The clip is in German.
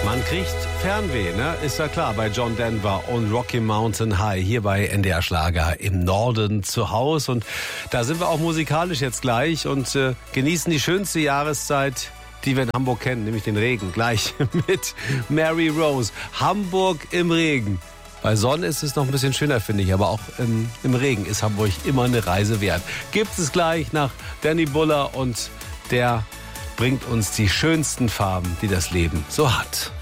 Man kriegt Fernweh, ne? Ist ja klar, bei John Denver und Rocky Mountain High hier bei NDR Schlager im Norden zu Hause. Und da sind wir auch musikalisch jetzt gleich und genießen die schönste Jahreszeit, die wir in Hamburg kennen, nämlich den Regen. Gleich mit Mary Rose. Hamburg im Regen. Bei Sonne ist es noch ein bisschen schöner, finde ich, aber auch im Regen ist Hamburg immer eine Reise wert. Gibt es gleich nach Danny Buller und der bringt uns die schönsten Farben, die das Leben so hat.